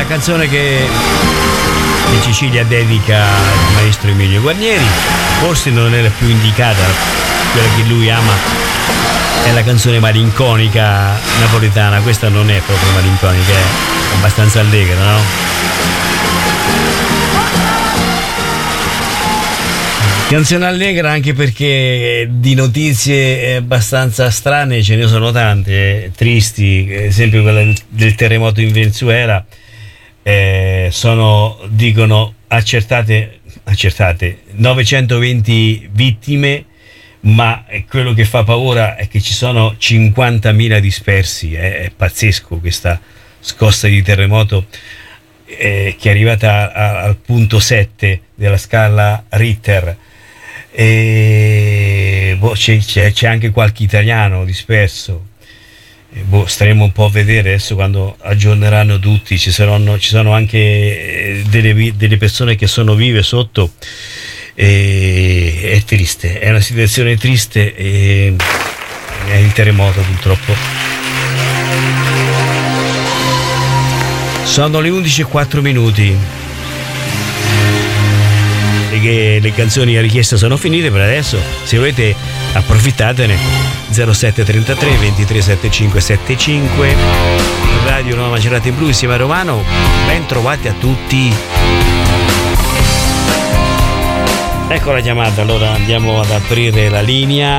una canzone che Cecilia dedica al maestro Emilio Guarnieri. Forse non è la più indicata, quella che lui ama è la canzone malinconica napoletana. Questa non è proprio malinconica, è abbastanza allegra, no? Canzone allegra anche perché di notizie abbastanza strane ce ne sono tante, tristi, ad esempio quella del terremoto in Venezuela. Dicono accertate 920 vittime, ma quello che fa paura è che ci sono 50.000 dispersi. È pazzesco questa scossa di terremoto che è arrivata al punto 7 della scala Richter. C'è anche qualche italiano disperso. Staremo un po' a vedere adesso quando aggiorneranno tutti. Ci sono anche delle persone che sono vive sotto. È triste, è una situazione triste, è il terremoto purtroppo. Sono le 11:04 e che le canzoni a richiesta sono finite per adesso. Se volete approfittatene. 0733 23 75 75 Radio Nuova Macerata Blu insieme a Romano. Ben trovati a tutti. Ecco la chiamata, allora andiamo ad aprire la linea.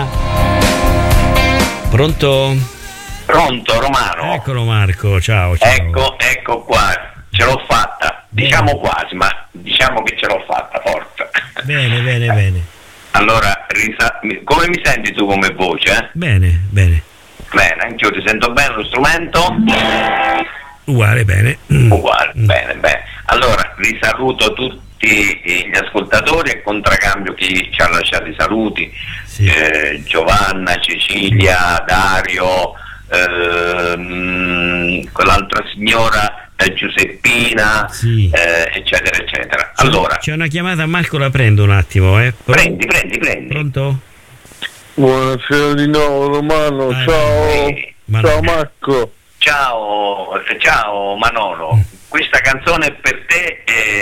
Pronto? Pronto, Romano. Eccolo Marco, ciao. Ecco qua, ce l'ho fatta. Bene. Diciamo quasi, ma diciamo che ce l'ho fatta, forza. Bene. Allora, come mi senti tu come voce? Bene. Bene, anch'io ti sento bene lo strumento? Uguale, bene. Uguale, bene. Allora, risaluto tutti gli ascoltatori e contraccambio chi ci ha lasciato i saluti. Sì. Giovanna, Cecilia, Dario, quell'altra signora, Giuseppina, sì. Eccetera. Allora, c'è una chiamata a Marco, la prendo un attimo, Prendi. Pronto? Buonasera di nuovo Romano, ciao. Ciao Marco. Ciao Manolo. Questa canzone è per te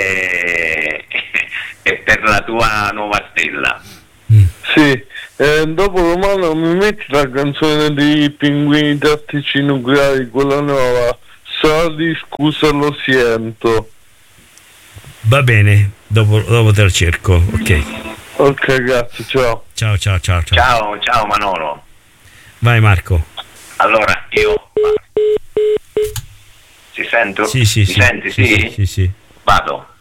e per la tua nuova stella. Sì, dopo Romano mi metti la canzone dei Pinguini Tattici Nucleari, quella nuova. Sorry, scusa, lo sento. Va bene, dopo te lo cerco, ok. Ok, grazie, ciao. Ciao. Ciao Manolo. Vai Marco. Allora, io... Si sento? Sì. Mi senti? Sì? Sì. Vado.